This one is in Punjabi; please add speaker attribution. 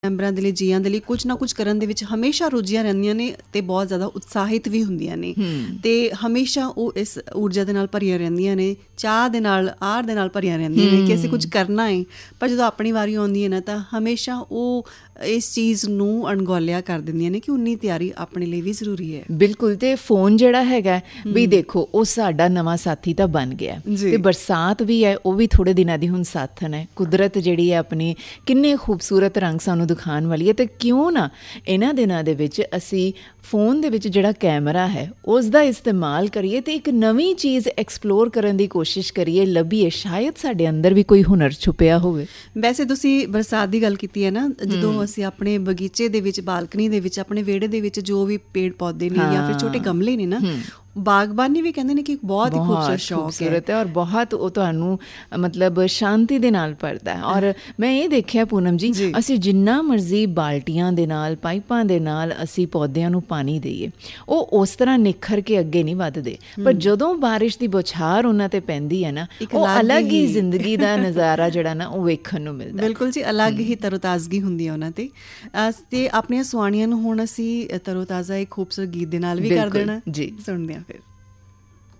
Speaker 1: ਮੈਂਬਰਾਂ ਦੇ ਲਈ, ਜੀਆਂ ਦੇ ਲਈ ਕੁਝ ਨਾ ਕੁਝ ਕਰਨ ਦੇ ਵਿੱਚ ਹਮੇਸ਼ਾ ਰੁੱਝੀਆਂ ਰਹਿੰਦੀਆਂ ਨੇ ਅਤੇ ਬਹੁਤ ਜ਼ਿਆਦਾ ਉਤਸ਼ਾਹਿਤ ਵੀ ਹੁੰਦੀਆਂ ਨੇ ਅਤੇ ਹਮੇਸ਼ਾ ਉਹ ਇਸ ਊਰਜਾ ਦੇ ਨਾਲ ਭਰੀਆਂ ਰਹਿੰਦੀਆਂ ਨੇ, ਚਾਹ ਦੇ ਨਾਲ, ਆਰ ਦੇ ਨਾਲ ਭਰੀਆਂ ਰਹਿੰਦੀਆਂ ਨੇ ਕਿ ਅਸੀਂ ਕੁਝ ਕਰਨਾ ਹੈ। ਪਰ ਜਦੋਂ ਆਪਣੀ ਵਾਰੀ ਆਉਂਦੀ ਹੈ ਨਾ ਤਾਂ ਹਮੇਸ਼ਾ ਉਹ ਇਸ ਚੀਜ਼ ਨੂੰ ਅਣਗੌਲਿਆ ਕਰ ਦਿੰਦੀਆਂ ਨੇ ਕਿ ਉਨੀ ਤਿਆਰੀ ਆਪਣੇ ਲਈ ਵੀ ਜ਼ਰੂਰੀ ਹੈ।
Speaker 2: ਬਿਲਕੁਲ। ਅਤੇ ਫੋਨ ਜਿਹੜਾ ਹੈਗਾ ਵੀ ਦੇਖੋ ਉਹ ਸਾਡਾ ਨਵਾਂ ਸਾਥੀ ਤਾਂ ਬਣ ਗਿਆ ਅਤੇ ਬਰਸਾਤ ਵੀ ਹੈ ਉਹ ਵੀ ਥੋੜ੍ਹੇ ਦਿਨਾਂ ਦੀ ਹੁਣ ਸਾਥਣ ਹੈ। ਕੁਦਰਤ ਜਿਹੜੀ ਹੈ ਆਪਣੀ ਕਿੰਨੇ ਖੂਬਸੂਰਤ ਰੰਗ ਸਾਨੂੰ ਦਿਖਾਉਣ ਵਾਲੀ ਹੈ ਅਤੇ ਕਿਉਂ ਨਾ ਇਹਨਾਂ ਦਿਨਾਂ ਦੇ ਵਿੱਚ ਅਸੀਂ ਫੋਨ ਦੇ ਵਿੱਚ ਜਿਹੜਾ ਕੈਮਰਾ ਹੈ ਉਸ ਦਾ ਇਸਤੇਮਾਲ ਕਰੀਏ ਅਤੇ ਇੱਕ ਨਵੀਂ ਚੀਜ਼ ਐਕਸਪਲੋਰ ਕਰਨ ਦੀ ਕੋਸ਼ਿਸ਼ ਕਰੀਏ, ਲੱਭੀਏ, ਸ਼ਾਇਦ ਸਾਡੇ ਅੰਦਰ ਵੀ ਕੋਈ ਹੁਨਰ ਛੁਪਿਆ ਹੋਵੇ।
Speaker 1: ਵੈਸੇ ਤੁਸੀਂ ਬਰਸਾਤ ਦੀ ਗੱਲ ਕੀਤੀ ਹੈ ਨਾ, ਜਦੋਂ ਅਸੀਂ ਆਪਣੇ ਬਗੀਚੇ ਦੇ ਵਿੱਚ, ਬਾਲਕਨੀ ਦੇ ਵਿੱਚ, ਆਪਣੇ ਵਿਹੜੇ ਦੇ ਵਿੱਚ ਜੋ ਵੀ ਪੇੜ ਪੌਦੇ ਨੇ ਜਾਂ ਫਿਰ ਛੋਟੇ ਗਮਲੇ ਨੇ ਨਾ, ਬਾਗਬਾਨੀ ਵੀ ਕਹਿੰਦੇ ਨੇ ਕਿ ਬਹੁਤ ਹੀ ਖੂਬਸੂਰਤ ਸ਼ੌਕ ਹੈ
Speaker 2: ਔਰ ਬਹੁਤ ਉਹ ਤੁਹਾਨੂੰ ਮਤਲਬ ਸ਼ਾਂਤੀ ਦੇ ਨਾਲ ਭਰਦਾ ਹੈ। ਔਰ ਮੈਂ ਇਹ ਦੇਖਿਆ ਪੂਨਮ ਜੀ, ਅਸੀਂ ਜਿੰਨਾ ਮਰਜ਼ੀ ਬਾਲਟੀਆਂ ਦੇ ਨਾਲ, ਪਾਈਪਾਂ ਦੇ ਨਾਲ ਅਸੀਂ ਪੌਦਿਆਂ ਨੂੰ ਪਾਣੀ ਦੇਈਏ, ਉਹ ਉਸ ਤਰ੍ਹਾਂ ਨਿਖਰ ਕੇ ਅੱਗੇ ਨਹੀਂ ਵੱਧਦੇ। ਪਰ ਜਦੋਂ ਬਾਰਿਸ਼ ਦੀ ਬੌਛਾਰ ਉਹਨਾਂ 'ਤੇ ਪੈਂਦੀ ਹੈ ਨਾ, ਉਹ ਅਲੱਗ ਹੀ ਜ਼ਿੰਦਗੀ ਦਾ ਨਜ਼ਾਰਾ ਜਿਹੜਾ ਨਾ ਉਹ ਵੇਖਣ ਨੂੰ ਮਿਲਦਾ।
Speaker 1: ਬਿਲਕੁਲ ਜੀ, ਅਲੱਗ ਹੀ ਤਰੋਤਾਜ਼ਗੀ ਹੁੰਦੀ ਹੈ ਉਹਨਾਂ 'ਤੇ। ਅਤੇ ਆਪਣੀਆਂ ਸੁਆਣੀਆਂ ਨੂੰ ਹੁਣ ਅਸੀਂ ਤਰੋਤਾਜ਼ਾ ਇੱਕ ਖੂਬਸੂਰਤ ਗੀਤ ਦੇ ਨਾਲ ਵੀ ਕਰ ਦੇਣਾ।
Speaker 2: ਜੀ,
Speaker 1: ਸੁਣਦੇ ਹਾਂ ਫਿਰ।